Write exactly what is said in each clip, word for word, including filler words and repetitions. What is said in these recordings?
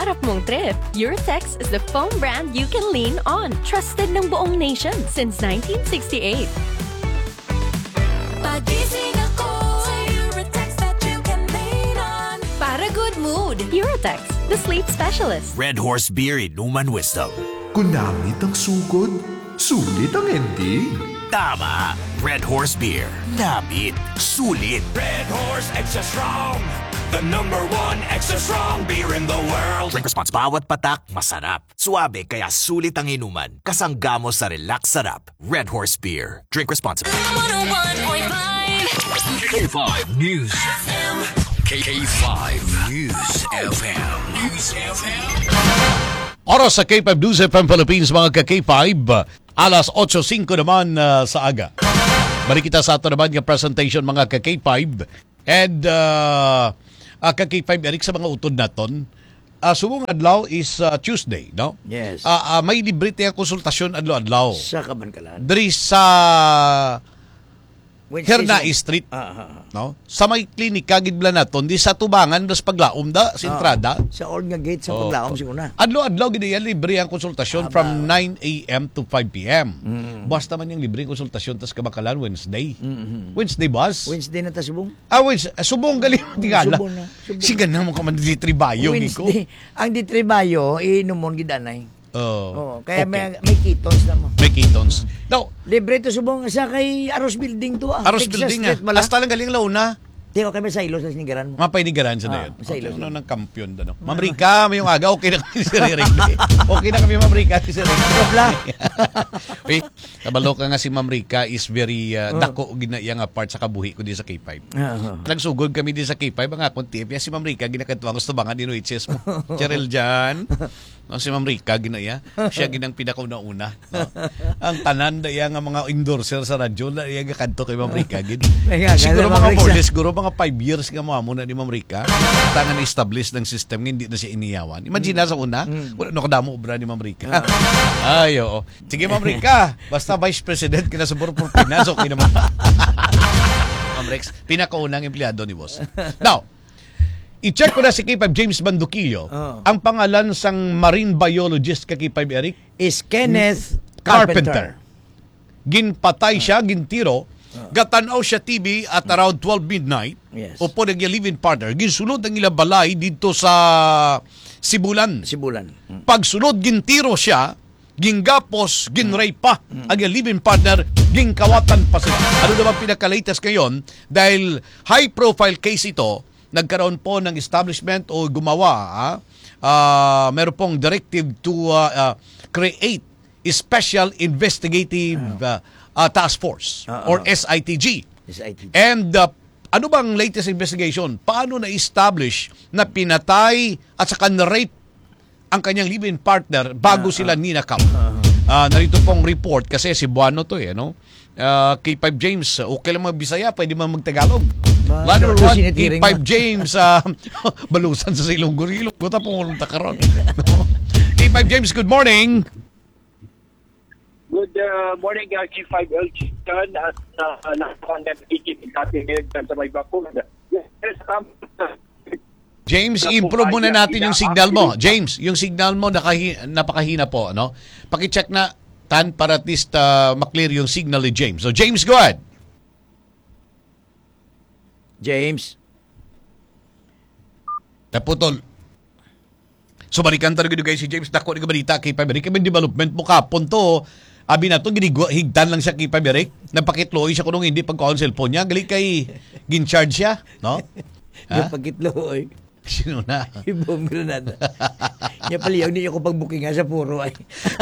pangarap mong trip, Eurotex is the foam brand you can lean on. Trusted ng buong nation since nineteen sixty-eight. Pagising ako sa Eurotex that you can lean on. Para good mood, Eurotex, the sleep specialist. Red Horse Beer Inuman Wisdom. Kunamit ang sugod, sulit ang ending. Tama! Red Horse Beer. Namit. Sulit. Red Horse Extra Strong. The number one extra strong beer in the world. Drink responsible. Bawat patak, masarap. Suabe, kaya sulit ang inuman. Kasangga mo sa relax sarap. Red Horse Beer. Drink responsibly. one oh one point five K five News F M. K five News F M. News F M. Oras sa K five News F M Philippines, mga ka-K five. Alas eight oh five naman uh, sa aga. Balik kita sa ito naman yung presentation, mga ka-K five. And uh, uh, ka-K five, Eric, sa mga utod naton, uh, subong adlaw is uh, Tuesday, no? Yes. Uh, uh, may libre tayong konsultasyon adlaw-adlaw. Sa Kabankalan. Dari sa Herna Street, ah, ah, ah. no? Sa may klinika gidbla naton di sa tubangan das paglaom da sa entrada. Ah, sa old nga gate sa Oh. paglaom siguna. Adlaw-adlaw gid yan libre ang konsultasyon Aba. from nine a.m. to five p.m. Mm. Basta man yung libre konsultasyon tas Kabakalan Wednesday. Mm-hmm. Wednesday boss. Wednesday na ta subong. Ah, Wednesday. Subong galing tingala. Subong na, subong. Sige na mo ka man di tribayo ko. Wednesday. Ang ditribayo iinumon gid anay. Oh. Oh, kaya okay. may may kitons na mo. May kitons. Now, Libre to subong sa kay Aros Building to ah. Aros Texas Building Street nga. mala. Hasta lang galing launa. Tiyo kami sa ilo sa sinigaran mo. Mga painigaran sa Ah, dayon. sa ilo. Okay, ano ng kampiyon dano. Ma'am Rica, may yung aga, okay na kami si Rick. Okay na kami, Ma'am Rica, si Rick. Wala. Wait, kabalo ka nga si Ma'am Rica is very uh, dako ginaya nga part sa kabuhi ko di sa K five. Ah, ah. Nagsugod kami di sa K five, mga akong tip. Yan si Ma'am Rica, ginakatuwa gusto ba nga din H S mo. Cheryl Jan. No, si Ma'am Rica, ginaya. Siya ginang pinakauna-una. No? Ang tanan da nga mga endorser sa radyo, na iya kanto kay Ma'am Rica. Gid. May nga, Siguro Ma'am mga Rica. more or less, siguro mga five years nga mo muna ni Ma'am Rica. Tangan na-establish ng system, hindi na siya iniyawan. Imagine na sa una, wala no kadamo obra ni Ma'am Rica. Ay, oo. Sige, Ma'am Rica, basta Vice President ka na sa Burpur Pinas, okay naman. Ma'am Rex, pinakaunang empleyado ni boss. Now, i-check ko na si K five James Banduquillo. Oh. Ang pangalan sang marine biologist ka K five Eric? Is Kenneth Carpenter. Carpenter. Ginpatay siya, gintiro. Gatanaw siya T V at around twelve midnight. Yes. Upo nag-live-in partner. Ginsunod ang ilang balay dito sa Sibulan. Sibulan. Pagsunod, gintiro siya, ginggapos, ginrape pa ang live-in partner, gingkawatan pa sila. Ano naman pinaka-latest ngayon? Dahil high-profile case ito, nagkaroon po ng establishment o gumawa, ah, uh, meron pong directive to uh, uh, create a Special Investigative uh, uh, Task Force Uh-oh. or S I T G. Is I T. And uh, ano bang latest investigation? Paano na-establish na pinatay at saka na-rape ang kanyang live-in partner bago Uh-huh. sila ninakaw? Uh, narito pong report kasi si Buano to eh, no? Uh, K five James, okay lang mag-Bisaya, pwede man mag-Tagalog. Ba- Ladder Ito, one, K sinitiring five na. James, uh, balusan sa silong-gurilo. Kuta pong ulong takaron. K five James, good morning. Good uh, morning, uh, K five L G John at uh, nakakondem ikipin natin sa may bakul. Yes, um, James, improve muna natin yung signal mo. James, yung signal mo nakahi- napakahina po, no? Paki-check na tan para at least uh, maklear yung signal ni James. So James, go ahead. James. Naputol. So balikan talaga guys si James. Dako ni balita kay Paberic. Kaya development mo kapon to. Abi na to, ginigwa, higdan lang siya kay Paberic. Napakitloy siya kung hindi pagka-on cellphone niya. Gali kay gin-charge siya. No? Yung pagkitlo oy. Sino na? Yung bomb granada. Yung paliyaw niyo ko pagbooking nga sa puro ay.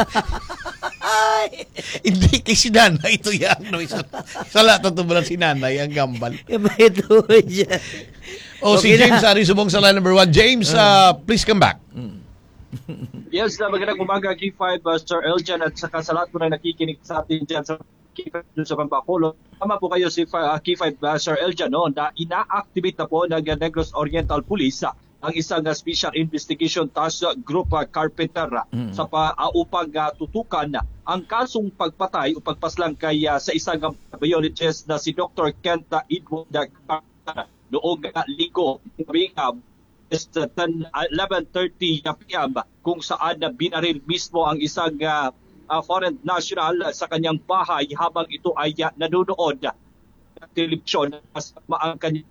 Hindi kay si Nanay ito yan. No? Sa, sa lahat ng tumulan si Nanay ang gambal. Yung ito siya. O si Okay na. James Ari subong sa line number one. James, uh, please come back. Yes, na magandang umaga K five, uh, Sir Eljan at saka sa lahat po na nakikinig sa atin dyan sa K five dun sa Pampakulo. Tama po kayo si uh, K five, uh, Sir Eljan, no, na ina-activate na po ng uh, Negros Oriental Police uh, ang isang uh, Special Investigation Task Group uh, Carpenter uh, Mm. sa pa, uh, upang uh, tutukan uh, ang kasong pagpatay o pagpaslang kay uh, sa isang uh, biologist na si Doctor Kent uh, Edward uh, Carpenter noong uh, linggo. eleven thirty p m kung saan na binaril mismo ang isang uh, uh, foreign national sa kanyang bahay habang ito ay uh, nanonood ng telebisyon kasama ang kanyang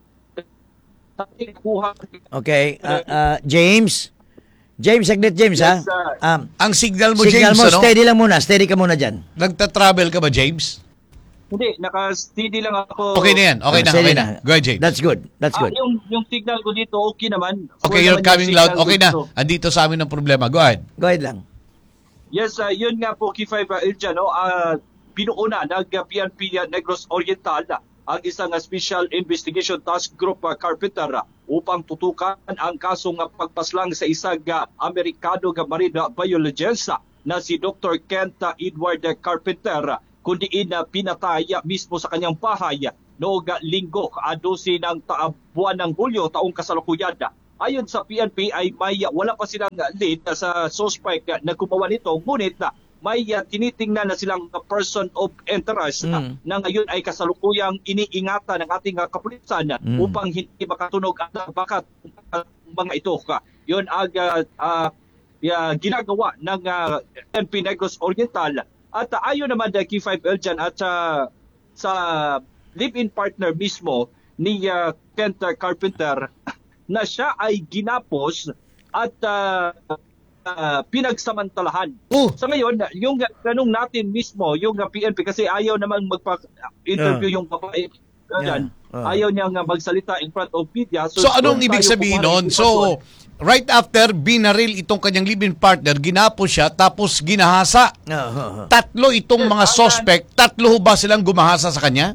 Okay, uh, uh, James. James, saglit James, Yes, ha? sir. Um, Ang signal mo, signal James, mo, ano? steady lang muna. Steady ka muna dyan. Nagta-travel ka ba, James? Hindi, naka-steady lang ako. Okay na yan. Okay na, Steady okay na. Go ahead, James. That's good. That's Ah, good. yung, yung signal ko dito, okay naman. Okay, Full you're naman yung coming loud. signal Okay ko na. dito. Andito sa amin ang problema. Go ahead. Go ahead lang. Yes, uh, yun nga po, K five uh, Eljan, no? uh, binuo na nag-P N P uh, Negros Oriental uh, ang isang uh, Special Investigation Task Group uh, Carpenter uh, upang tutukan ang kasong uh, pagpaslang sa isang uh, Amerikano uh, marine uh, biologist uh, na si Doctor Kent uh, Edward uh, Carpenter uh, kundi na uh, pinatay uh, mismo sa kanyang bahay uh, noong uh, linggo, uh, dosi ng ta- buwan ng Hulyo taong kasalukuyan. Uh, Ayon sa P N P ay may uh, wala pa silang uh, lead uh, sa suspect uh, na gumawa nito, ngunit uh, may uh, tinitingnan na silang uh, person of interest uh, Mm. na ngayon ay kasalukuyang iniingatan ng ating uh, kapulisan uh, Mm. upang hindi makatunog ang bakat uh, mga ito. Uh, yun ang uh, uh, uh, ginagawa ng uh, N P Negros Oriental. At uh, ayon naman uh, K five Eljan at uh, sa live-in partner mismo ni uh, Kent Carpenter na siya ay ginapos at uh, uh, pinagsamantalahan. Oh. Sa ngayon, yung tanong natin mismo, yung uh, P N P, kasi ayaw namang magpa-interview Yeah. yung babae. Yeah. Yan. Uh. Ayaw niyang uh, magsalita in front of media. So, anong doon ibig tayo sabihin kumuha nun? ng So, impormasyon. right after binaril itong kanyang live-in partner, ginapos siya, tapos ginahasa. Uh, uh, uh. Tatlo itong mga suspect, tatlo ho ba silang gumahasa sa kanya?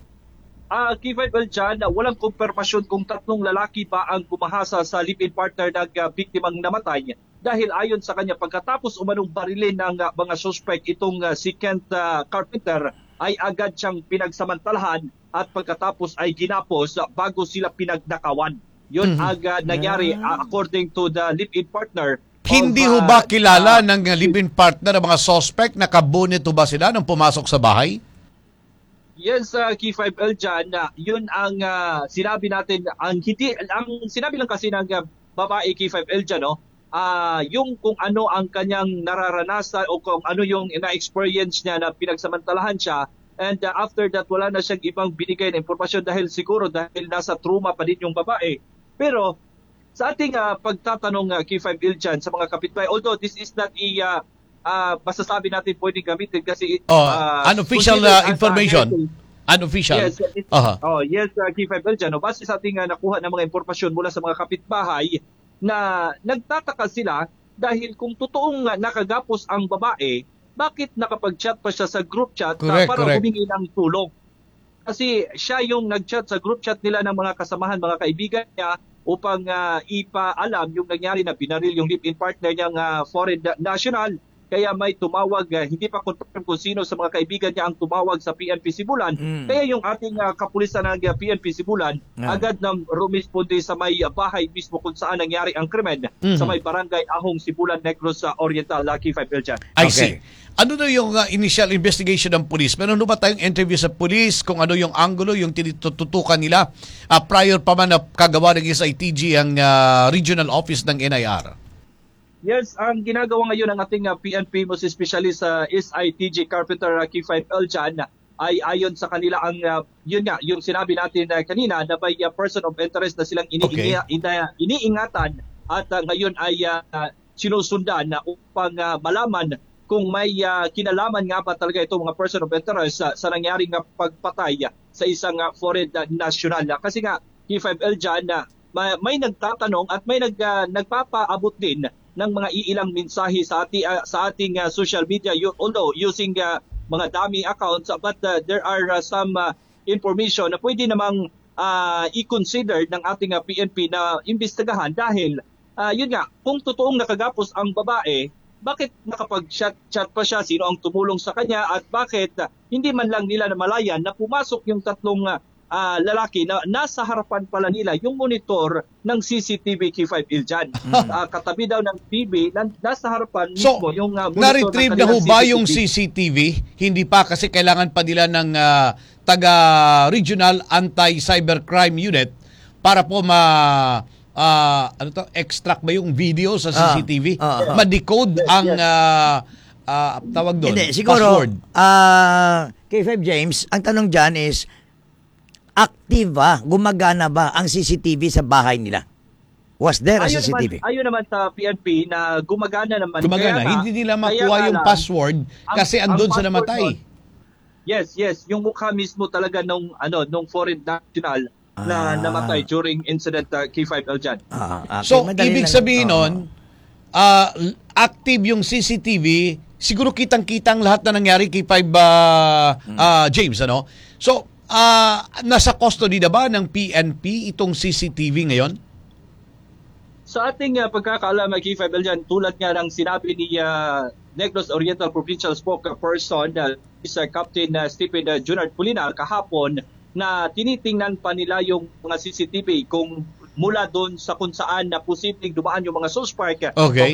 Ah, K five Eljan, walang kumpirmasyon kung tatlong lalaki ba ang gumahasa sa live-in partner ng uh, biktimang namatay. Dahil ayon sa kanya, pagkatapos umanong barilin ng uh, mga suspect itong uh, si Kent uh, Carpenter, ay agad siyang pinagsamantalahan at pagkatapos ay ginapos uh, bago sila pinagnakawan. Yun Mhm. ang uh, nangyari uh, according to the live-in partner. Hindi of, ho uh, ba kilala uh, ng uh, live-in partner ang mga suspect? Nakabunit ho ba sila nung pumasok sa bahay? Yes, uh, K five Eljan, uh, yun ang uh, sinabi natin, ang hindi ang sinabi lang kasi ng uh, babae K five Eljan, no, ah yung kung ano ang kanyang nararanasan o kung ano yung na-experience niya na pinagsamantalahan siya, and uh, after that wala na siyang ibang binigay na impormasyon dahil siguro dahil nasa trauma pa din yung babae. Pero sa ating uh, pagtatanong uh, K five Eljan sa mga kapitbahay, although this is not a uh, uh, masasabi natin pwedeng gamitin kasi Oh, uh, unofficial considered uh, as a information. heritage. Unofficial. Yes, it, Aha. oh, yes, uh, K five Eljan, no, base sa ating uh, nakuha ng mga impormasyon mula sa mga kapitbahay na nagtataka sila dahil kung totoong uh, nakagapos ang babae, bakit nakapag-chat pa siya sa group chat uh, Correct, para correct. humingi ng tulong? Kasi siya yung nag-chat sa group chat nila ng mga kasamahan, mga kaibigan niya upang uh, ipaalam yung nangyari na binaril yung live-in partner niyang uh, foreign national. Kaya may tumawag, uh, hindi pa confirm kung sino sa mga kaibigan niya ang tumawag sa P N P Sibulan. Mm. Kaya yung ating uh, kapulisan ng uh, P N P Sibulan, Yeah. agad nang rumisponde sa may uh, bahay mismo kung saan nangyari ang krimen Mhm. sa may barangay Ahong, Sibulan, Negros sa Oriental, Lucky five Eljan. I Okay. see. Ano na yung uh, initial investigation ng police? Meron ba tayong interview sa police kung ano yung angulo, yung tinututukan nila uh, prior pa man na kagawa ng S I T G ang uh, regional office ng N I R? Yes, ang ginagawa ngayon ng ating uh, P N P most especially sa S I T G Carpenter uh, K five Eljan ay ayon sa kanila ang uh, yun nga yung sinabi natin uh, kanina na may uh, person of interest na silang iniingi- Okay. ina- iniingatan at uh, ngayon ay uh, uh, sinusundan na upang uh, malaman kung may uh, kinalaman nga ba talaga itong mga person of interest uh, sa nangyaring uh, pagpatay uh, sa isang uh, foreign uh, national. Uh, kasi nga K five Eljan na uh, may, may nagtatanong at may nag, uh, nagpapaabot din ng mga iilang mensahe sa ating uh, sa ating uh, social media, you, although using uh, mga dummy accounts, uh, but uh, there are uh, some uh, information na pwede namang uh, i-consider ng ating uh, P N P na imbestigahan dahil uh, yun nga, kung totoong nakagapos ang babae, bakit nakapag-chat chat pa siya, sino ang tumulong sa kanya at bakit uh, hindi man lang nila namalayan na pumasok yung tatlong uh, uh, lalaki na nasa harapan pala nila yung monitor ng C C T V K five Eljan. Uh, katabi daw ng T V, na, nasa harapan So, mismo yung uh, monitor na-retrieve ng na ho kanilang ba C C T V. yung C C T V? Hindi pa kasi kailangan pa nila ng uh, taga-regional anti-cybercrime unit para po ma ah, ano to, extract ba yung video sa C C T V? Ah, ah, ah. Ma-decode ang ah, ah, tawag doon, Hindi, siguro, password. ah K five James, ang tanong dyan is, active ba, gumagana ba ang C C T V sa bahay nila? Was there a Ayun C C T V? naman, ayun naman sa P N P na gumagana naman. Gumagana. Kaya nga- Hindi nila kaya makuha nga yung lang, password kasi ang- andun ang sa password namatay. nun, Yes, yes, yung mukha mismo talaga nung ano, nung foreign national na Ah. namatay during incident uh, K five L dyan. Ah, okay, So, madali ibig lang- sabihin oo. nun, ah, active yung C C T V, siguro kitang-kitang lahat na nangyari kay five ah, ah, James, ano? So, ah, nasa custody na ba ng P N P itong C C T V ngayon? Sa ating uh, pagkakaalam, uh, K five L dyan, tulad nga ng sinabi ni uh, Negros Oriental Provincial Spokesperson, uh, is uh, Captain uh, Stephen uh, Junard Pulinar kahapon, na tinitingnan pa nila yung mga C C T V kung mula doon sa kung saan na posibleng dumaan yung mga suspect. Okay.